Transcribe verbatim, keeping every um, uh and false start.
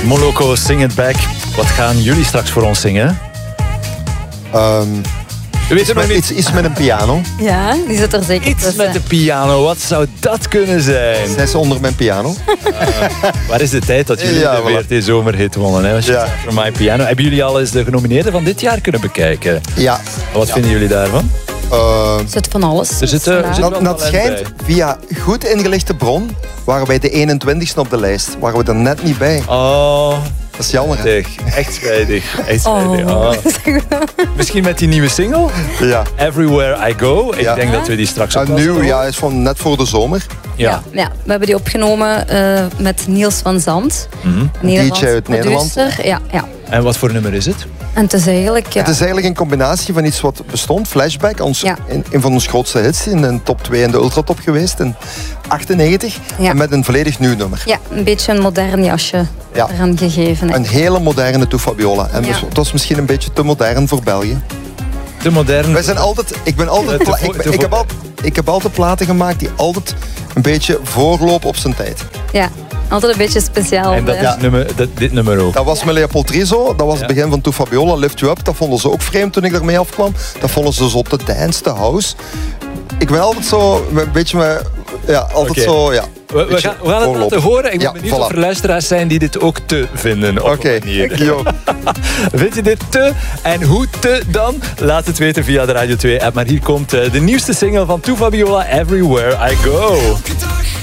Moloko, Sing It Back. Wat gaan jullie straks voor ons zingen? Um, We weten iets, met, iets, iets met een piano. Ja, die zit er zeker Iets tussen. met de piano, wat zou dat kunnen zijn? Zij is onder mijn piano. Uh, waar is de tijd dat jullie Ja, de voilà. W R T-zomerhit wonnen? Hè? Als je Ja. zegt voor My Piano. Hebben jullie al eens de genomineerden van dit jaar kunnen bekijken? Ja. Wat Ja. vinden jullie daarvan? Uh, Er zit van alles. Er zit, uh, Ja. er zit dat, wel dat talent schijnt, bij. via goed ingelichte bron, waren wij de eenentwintigste op de lijst. Waren we er net niet bij. Oh, Dat is jammer, hè? spijtig. Echt spijtig. Echt spijtig. Oh. Oh. Misschien met die nieuwe single? Ja. Everywhere I Go. Ik Ja. denk dat we die straks ook En wel zullen nu, horen. ja, is van net voor de zomer. Ja. Ja, ja, we hebben die opgenomen uh, met Niels van Zandt. Mhm. Nederlands D J uit Nederland. producer. Ja, ja. En wat voor nummer is het? En het is eigenlijk... Ja, Het is eigenlijk een combinatie van iets wat bestond. Flashback, ons, Ja. een, een van onze grootste hits in de top twee en de ultratop geweest in achtennegentig. Ja. En met een volledig nieuw nummer. ja, een beetje een modern jasje Ja. eraan gegeven. hè. Een hele moderne Toe Fabiola. En Ja. dus, het was misschien een beetje te modern voor België. De moderne. Wij zijn altijd... Ik, ben altijd Te pla- vo- ik, ben- te ik, heb vo- al, ik heb altijd platen gemaakt die altijd een beetje voorlopen op zijn tijd. Ja, altijd een beetje speciaal. En dat hè. is nummer, dat, dit nummer ook. Dat was met Leopold Rizzo. Dat was Ja. het begin van Toe Fabiola, Lift You Up. Dat vonden ze ook vreemd toen ik ermee afkwam. Dat vonden ze zo te dance, te house. Ik ben altijd zo een beetje met... Ja, altijd Oké. zo... Ja, We, we, beetje gaan, we gaan het voorlopen. laten horen. Ik ben Ja, benieuwd voilà. of er luisteraars zijn die dit ook te vinden. Op Oké, een manier. yo. Vind je dit te? En hoe te dan? Laat het weten via de Radio twee app. Maar hier komt uh, de nieuwste single van Toe Fabiola, Everywhere I Go.